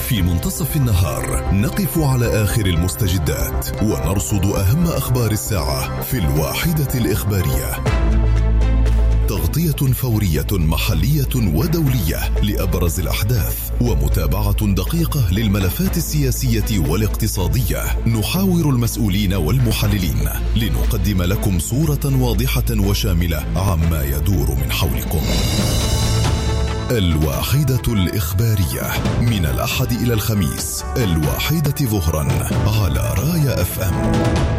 في منتصف النهار نقف على آخر المستجدات ونرصد أهم أخبار الساعة في الواحدة الإخبارية. تغطية فورية محلية ودولية لأبرز الأحداث ومتابعة دقيقة للملفات السياسية والاقتصادية. نحاور المسؤولين والمحللين لنقدم لكم صورة واضحة وشاملة عما يدور من حولكم. الواحدة الإخبارية من الأحد إلى الخميس 1:00 ظهرا على رايا FM.